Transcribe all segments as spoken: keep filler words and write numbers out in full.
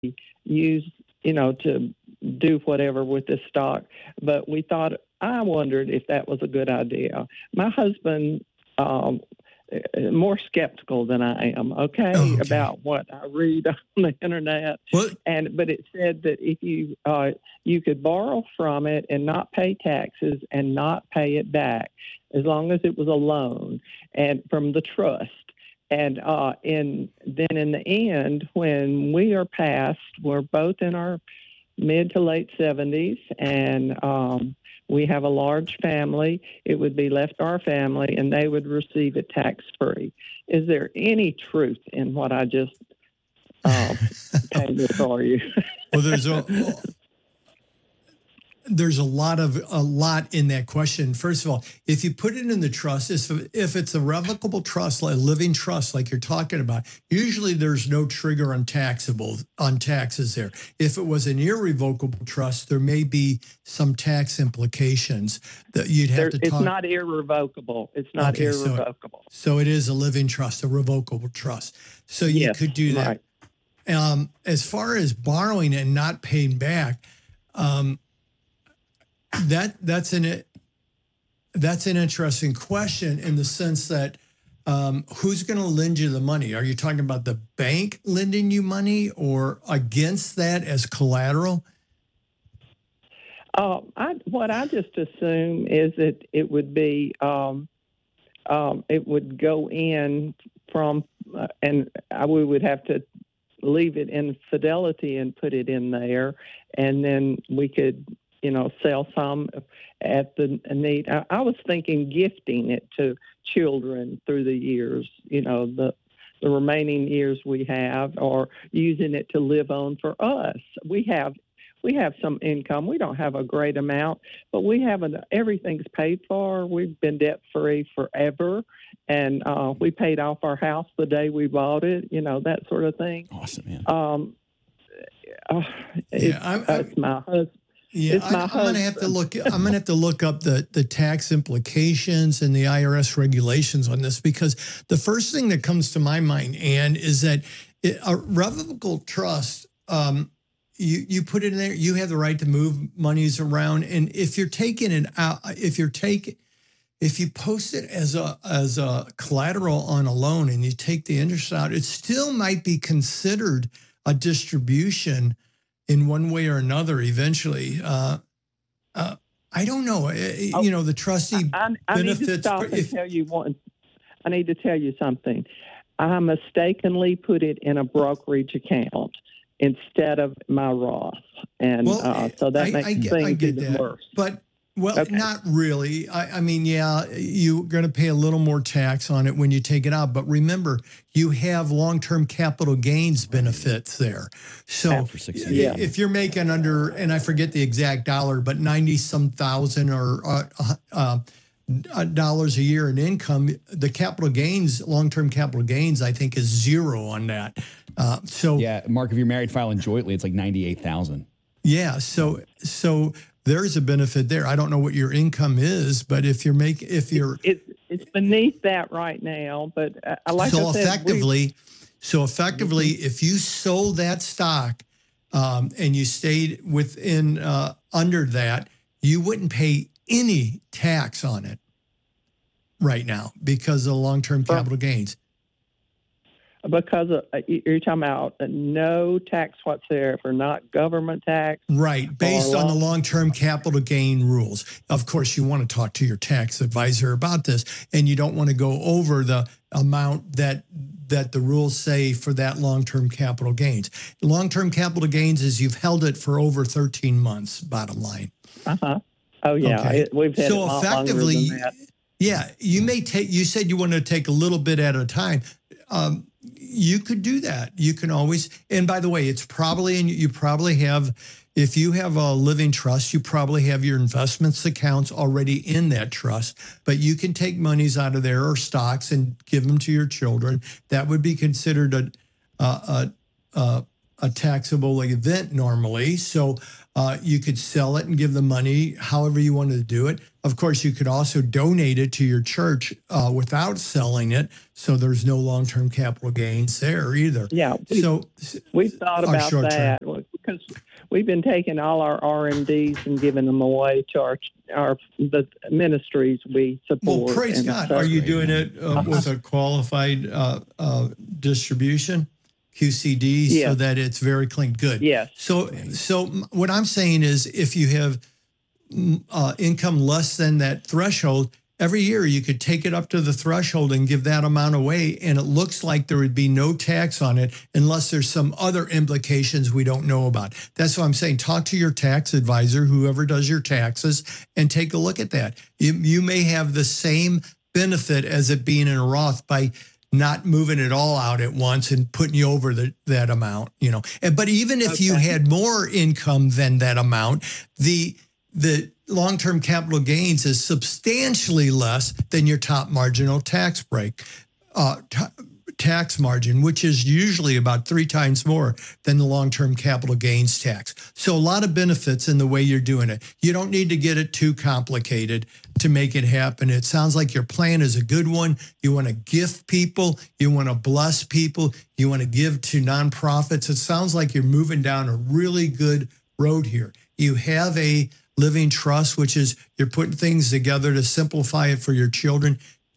use, you know, to do whatever with this stock. But we thought, I wondered if that was a good idea. My husband, um, more skeptical than I am, okay, oh, okay. about what I read on the internet. What? And but it said that if you uh, you could borrow from it and not pay taxes and not pay it back, as long as it was a loan and from the trust. And uh, in then in the end, when we are past, we're both in our mid to late seventies, and um, we have a large family. It would be left to our family, and they would receive it tax-free. Is there any truth in what I just uh, painted for you? Well, there's a there's a lot of a lot in that question. First of all, if you put it in the trust, if, if it's a revocable trust, like a living trust, like you're talking about, usually there's no trigger on taxable on taxes there. If it was an irrevocable trust, there may be some tax implications that you'd have there, to it's talk. It's not irrevocable. It's not okay, irrevocable. So, so it is a living trust, a revocable trust. So you yes, could do that. Right. Um, as far as borrowing and not paying back, um, That that's an that's an interesting question in the sense that um, who's going to lend you the money? Are you talking about the bank lending you money or against that as collateral? Uh, I, what I just assume is that it would be um, um, it would go in from uh, and I, we would have to leave it in Fidelity and put it in there, and then we could, you know, sell some at the need. I, I was thinking gifting it to children through the years, you know, the the remaining years we have, or using it to live on for us. We have we have some income. We don't have a great amount, but we have an, everything's paid for. We've been debt free forever, and uh, we paid off our house the day we bought it. You know, that sort of thing. Awesome, man. Um, uh, it's, yeah, I'm, I'm, it's my husband. Yeah, I, I'm going to have to look. I'm going to have to look up the the tax implications and the I R S regulations on this, because the first thing that comes to my mind, Ann, is that it, a revocable trust. Um, you you put it in there. You have the right to move monies around, and if you're taking it out, if you're taking, if you post it as a as a collateral on a loan and you take the interest out, it still might be considered a distribution in one way or another eventually. Uh, uh, I don't know. Oh, you know, the trustee I, I, I benefits. need to stop if, and tell you one. I need to tell you something. I mistakenly put it in a brokerage account instead of my Roth, and well, uh, so that I, makes I, things I get even that. worse. But well, okay. Not really. I, I mean, yeah, you're going to pay a little more tax on it when you take it out. But remember, you have long-term capital gains benefits there. So for six years. Yeah. if you're making under, and I forget the exact dollar, but ninety some thousand or uh, uh, dollars a year in income, the capital gains, long-term capital gains, I think is zero on that. Uh, so yeah, Mark, if you're married filing jointly, it's like ninety-eight thousand. Yeah. So, so there's a benefit there. I don't know what your income is, but if you're making, if you're, it's it's beneath that right now. But uh, like so I said, effectively, we, so effectively, mm-hmm. if you sold that stock um, and you stayed within uh, under that, you wouldn't pay any tax on it right now because of long-term capital gains. Because of, you're talking about no tax whatsoever, not government tax. Right, based on the long-term capital gain rules. Of course, you want to talk to your tax advisor about this, and you don't want to go over the amount that that the rules say for that long-term capital gains. Long-term capital gains is you've held it for over thirteen months, bottom line. Uh-huh. Oh, yeah. Okay. It, we've had so it a lot effectively, longer than that. Yeah, you may take, you said you want to take a little bit at a time. Um, you could do that. You can always, and by the way, it's probably, and you probably have, if you have a living trust, you probably have your investments accounts already in that trust, but you can take monies out of there or stocks and give them to your children. That would be considered a, a, a, a taxable event normally. So uh, you could sell it and give the money however you wanted to do it. Of course, you could also donate it to your church uh, without selling it. So there's no long-term capital gains there either. Yeah. We, so we've thought about that because we've been taking all our R M Ds and giving them away to our, our the ministries we support. Well, praise God. So, are you doing it uh, with a qualified uh, uh, distribution? Q C D, yes. So that it's very clean. Good. Yes. So, so what I'm saying is, if you have uh, income less than that threshold, every year you could take it up to the threshold and give that amount away, and it looks like there would be no tax on it unless there's some other implications we don't know about. That's what I'm saying. Talk to your tax advisor, whoever does your taxes, and take a look at that. You, you may have the same benefit as it being in a Roth by not moving it all out at once and putting you over the, that amount, you know. And, but even if okay. you had more income than that amount, the the long-term capital gains is substantially less than your top marginal tax break, uh, t- tax margin, which is usually about three times more than the long-term capital gains tax. So a lot of benefits in the way you're doing it. You don't need to get it too complicated to make it happen. It sounds like your plan is a good one. You want to gift people. You want to bless people. You want to give to nonprofits. It sounds like you're moving down a really good road here. You have a living trust, which is you're putting things together to simplify it for your children.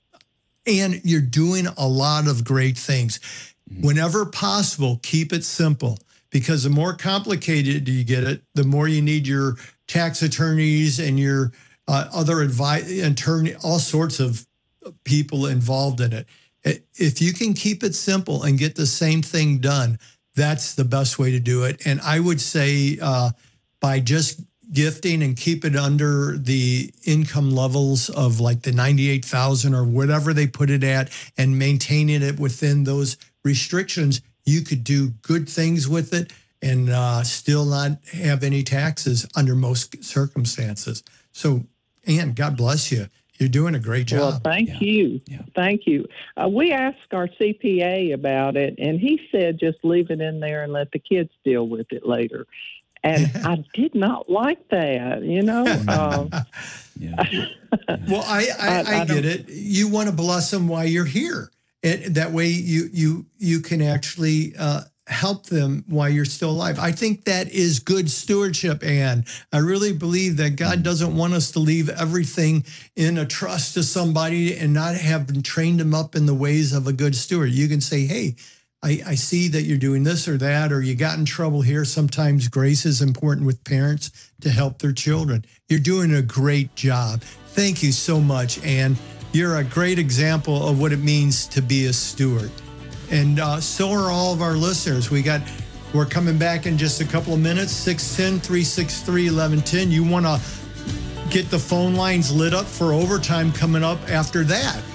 And you're doing a lot of great things. Whenever possible, keep it simple, because the more complicated you get it, the more you need your tax attorneys and your uh, other advice, attorney, all sorts of people involved in it. If you can keep it simple and get the same thing done, that's the best way to do it. And I would say uh, by just gifting and keep it under the income levels of like the ninety-eight thousand or whatever they put it at, and maintaining it within those restrictions, you could do good things with it and uh, still not have any taxes under most circumstances. So, Ann, God bless you. You're doing a great job. Well, thank yeah. you. Yeah. Thank you. Uh, we asked our C P A about it, and he said just leave it in there and let the kids deal with it later. And I did not like that, you know. Um, yeah. Well, I, I, I, I get it. You want to bless them while you're here. And that way you you you can actually uh, help them while you're still alive. I think that is good stewardship, Ann. I really believe that God doesn't want us to leave everything in a trust to somebody and not have trained them up in the ways of a good steward. You can say, hey, I, I see that you're doing this or that, or you got in trouble here. Sometimes grace is important with parents to help their children. You're doing a great job. Thank you so much, Ann. You're a great example of what it means to be a steward. And uh, so are all of our listeners. We got, we're coming back in just a couple of minutes, six one zero, three six three, one one one zero. You want to get the phone lines lit up for overtime coming up after that.